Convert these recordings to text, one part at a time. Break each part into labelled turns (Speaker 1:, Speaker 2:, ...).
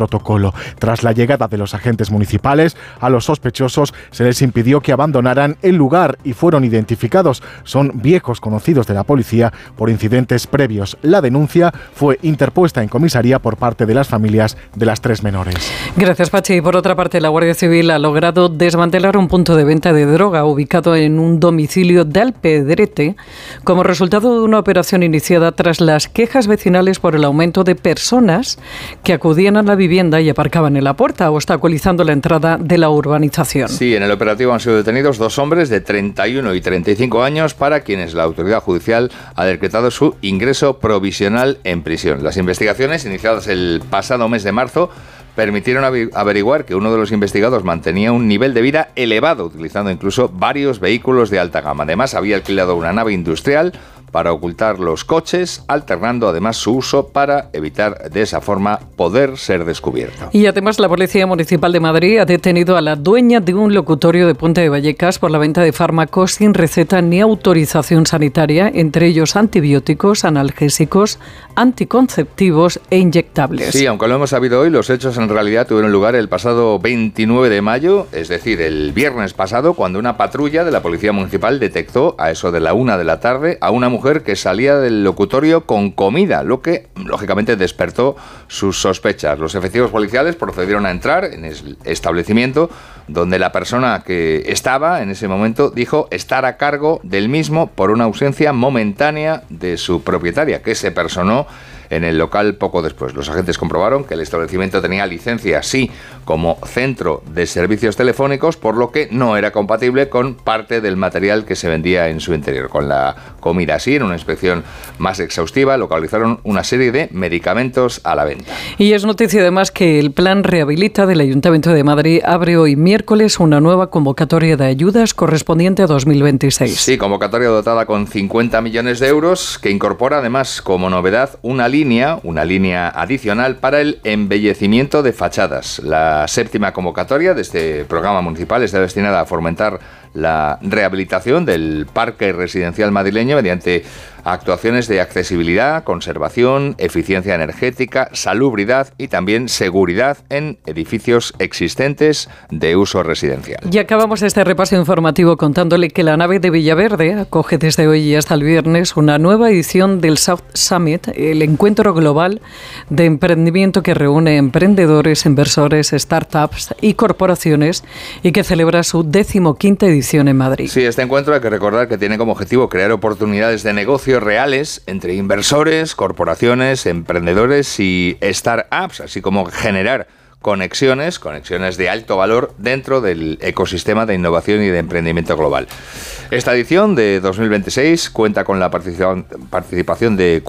Speaker 1: protocolo. Tras la llegada de los agentes municipales, a los sospechosos se les impidió que abandonaran el lugar y fueron identificados. Son viejos conocidos de la policía por incidentes previos. La denuncia fue interpuesta en comisaría por parte de las familias de las 3 menores.
Speaker 2: Gracias, Pachi. Por otra parte, la Guardia Civil ha logrado desmantelar un punto de venta de droga ubicado en un domicilio de Alpedrete como resultado de una operación iniciada tras las quejas vecinales por el aumento de personas que acudían a la vivienda y aparcaban en la puerta, obstaculizando la entrada de la urbanización.
Speaker 3: Sí, en el operativo han sido detenidos 2 hombres de 31 y 35 años para quienes la autoridad judicial ha decretado su ingreso provisional en prisión. Las investigaciones, iniciadas el pasado mes de marzo, permitieron averiguar que uno de los investigados mantenía un nivel de vida elevado, utilizando incluso varios vehículos de alta gama. Además, había alquilado una nave industrial para ocultar los coches, alternando además su uso para evitar de esa forma poder ser descubierto.
Speaker 2: Y además la Policía Municipal de Madrid ha detenido a la dueña de un locutorio de Puente de Vallecas por la venta de fármacos sin receta ni autorización sanitaria, entre ellos antibióticos, analgésicos, anticonceptivos e inyectables.
Speaker 3: Sí, aunque lo hemos sabido hoy, los hechos en realidad tuvieron lugar el pasado 29 de mayo, es decir, el viernes pasado, cuando una patrulla de la Policía Municipal detectó a eso de la 1 de la tarde a una mujer que salía del locutorio con comida, lo que lógicamente despertó sus sospechas. Los efectivos policiales procedieron a entrar en el establecimiento donde la persona que estaba en ese momento dijo estar a cargo del mismo por una ausencia momentánea de su propietaria, que se personó en el local poco después. Los agentes comprobaron que el establecimiento tenía licencia, sí, como centro de servicios telefónicos, por lo que no era compatible con parte del material que se vendía en su interior. Con la comida así, en una inspección más exhaustiva, localizaron una serie de medicamentos a la venta.
Speaker 2: Y es noticia además que el Plan Rehabilita del Ayuntamiento de Madrid abre hoy miércoles una nueva convocatoria de ayudas correspondiente a 2026.
Speaker 3: Sí, convocatoria dotada con 50 millones de euros, que incorpora además como novedad una línea adicional para el embellecimiento de fachadas. La 7ª convocatoria de este programa municipal está destinada a fomentar la rehabilitación del parque residencial madrileño mediante actuaciones de accesibilidad, conservación, eficiencia energética, salubridad y también seguridad en edificios existentes de uso residencial.
Speaker 2: Y acabamos este repaso informativo contándole que la nave de Villaverde acoge desde hoy y hasta el viernes una nueva edición del South Summit, el encuentro global de emprendimiento que reúne emprendedores, inversores, startups y corporaciones y que celebra su 15ª edición en Madrid.
Speaker 3: Sí, este encuentro hay que recordar que tiene como objetivo crear oportunidades de negocio reales entre inversores, corporaciones, emprendedores y startups, así como generar conexiones de alto valor dentro del ecosistema de innovación y de emprendimiento global. Esta edición de 2026 cuenta con la participación de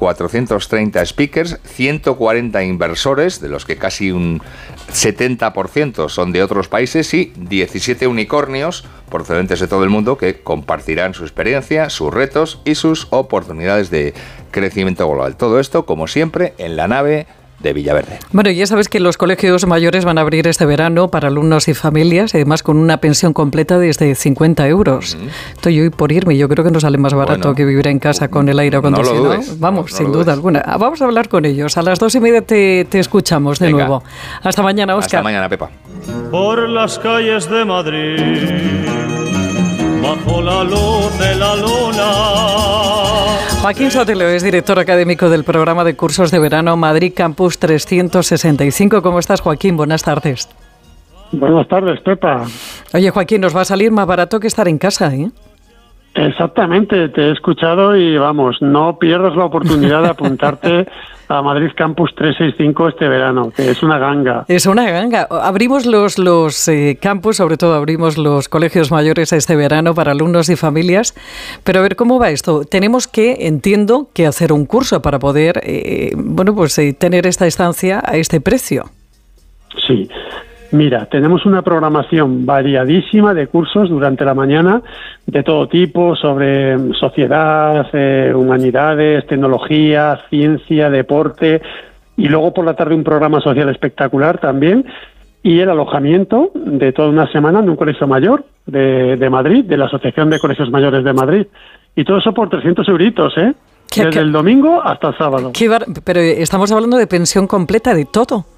Speaker 3: 430 speakers, 140 inversores, de los que casi un 70% son de otros países, y 17 unicornios procedentes de todo el mundo que compartirán su experiencia, sus retos y sus oportunidades de crecimiento global. Todo esto, como siempre, en la nave de Villaverde.
Speaker 2: Bueno, ya sabes que los colegios mayores van a abrir este verano para alumnos y familias, además con una pensión completa desde 50 euros. Estoy hoy por irme, yo creo que nos sale más barato que vivir en casa con el aire acondicionado.
Speaker 3: No lo dudes,
Speaker 2: vamos, sin duda alguna. Vamos a hablar con ellos. A las 2:30 te escuchamos de nuevo. Hasta mañana, Óscar.
Speaker 3: Hasta mañana, Pepa.
Speaker 4: Por las calles de Madrid, bajo la luz de la luna.
Speaker 2: Joaquín Sotelo es director académico del programa de cursos de verano Madrid Campus 365. ¿Cómo estás, Joaquín? Buenas tardes.
Speaker 5: Buenas tardes, Pepa.
Speaker 2: Oye, Joaquín, nos va a salir más barato que estar en casa, ¿eh?
Speaker 5: Exactamente, te he escuchado y vamos, no pierdas la oportunidad de apuntarte a Madrid Campus 365 este verano, que es una ganga.
Speaker 2: Es una ganga. Abrimos los campus, sobre todo abrimos los colegios mayores este verano para alumnos y familias, pero a ver, ¿cómo va esto? Tenemos que, entiendo, que hacer un curso para poder, tener esta estancia a este precio.
Speaker 5: Sí. Mira, tenemos una programación variadísima de cursos durante la mañana de todo tipo, sobre sociedad, humanidades, tecnología, ciencia, deporte, y luego por la tarde un programa social espectacular también, y el alojamiento de toda una semana en un colegio mayor de Madrid, de la Asociación de Colegios Mayores de Madrid. Y todo eso por 300 euritos, ¿eh? Desde el domingo hasta el sábado.
Speaker 2: Pero estamos hablando de pensión completa de todo.